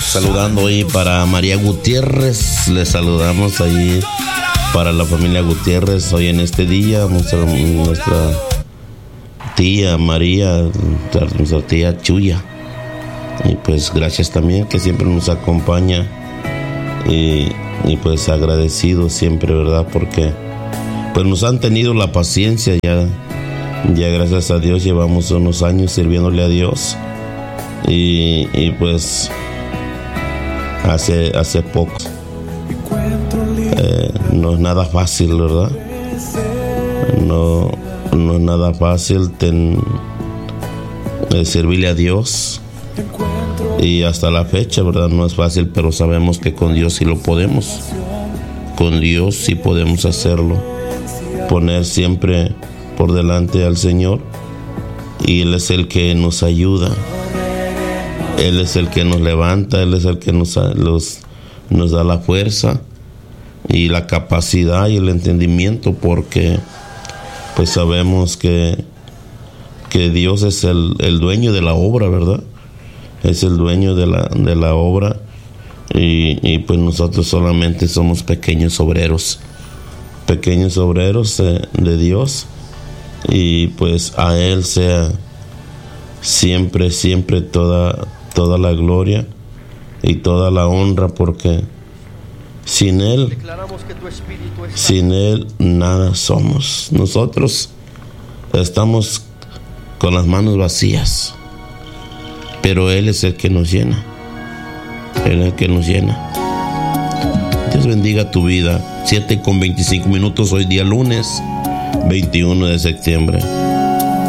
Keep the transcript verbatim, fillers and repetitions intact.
saludando hoy para María Gutiérrez. Les saludamos ahí para la familia Gutiérrez hoy en este día. Nuestra, nuestra tía María, nuestra tía Chuya. Y pues gracias también que siempre nos acompaña. Y, y pues agradecido siempre, ¿verdad? Porque pues nos han tenido la paciencia ya. Ya gracias a Dios llevamos unos años sirviéndole a Dios. Y, y pues hace, hace poco eh, no es nada fácil, ¿verdad? No, no es nada fácil ten, eh, servirle a Dios. Y hasta la fecha, ¿verdad? No es fácil, pero sabemos que con Dios sí lo podemos. Con Dios sí podemos hacerlo. Poner siempre por delante al Señor. Y Él es el que nos ayuda. Él es el que nos levanta. Él es el que nos, los, nos da la fuerza y la capacidad y el entendimiento, porque pues sabemos que, que Dios es el, el dueño de la obra, ¿verdad? Es el dueño de la, de la obra y, y pues nosotros solamente somos pequeños obreros, pequeños obreros de, de Dios, y pues a Él sea siempre, siempre toda, toda la gloria y toda la honra, porque sin Él, sin Él nada somos. Nosotros estamos con las manos vacías, pero Él es el que nos llena. Él es el que nos llena. Dios bendiga tu vida. siete con veinticinco minutos, hoy día lunes veintiuno de septiembre.